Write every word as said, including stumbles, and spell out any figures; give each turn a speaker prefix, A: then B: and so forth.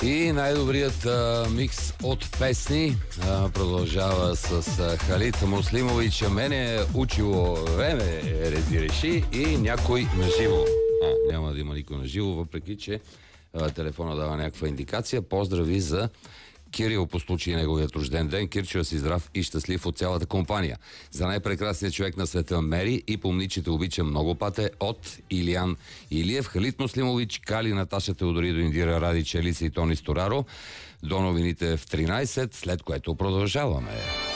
A: И най-добрият а, микс от песни а, продължава с а, Халид Муслимович. Мене е учило време, рези реши, и някой наживо. А, няма да има никой наживо, въпреки че а, телефона дава някаква индикация. Поздрави за Кирил по случай неговият рожден ден. Кирчо да си здрав и щастлив от цялата компания. За най-прекрасният човек на света Мери и помни, че те обича много пате от Илиян Илиев, Халид Муслимович, Кали, Наташа Теодоридо, Индира Радич, Елиса и Тони Стораро. До новините в тринайсет, след което продължаваме.